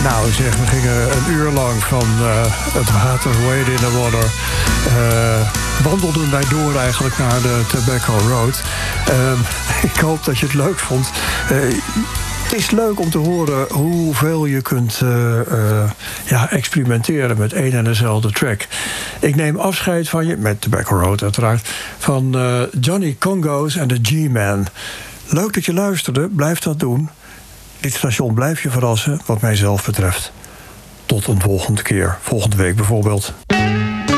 Nou zeg, we gingen een uur lang van het water, Wade in the Water... wandelden wij door eigenlijk naar de Tobacco Road. Ik hoop dat je het leuk vond. Het is leuk om te horen hoeveel je kunt experimenteren met één en dezelfde track. Ik neem afscheid van je, met Tobacco Road uiteraard... van Johnny Congos en de G-Man. Leuk dat je luisterde, blijf dat doen. Dit station blijft je verrassen, wat mijzelf betreft. Tot een volgende keer, volgende week bijvoorbeeld.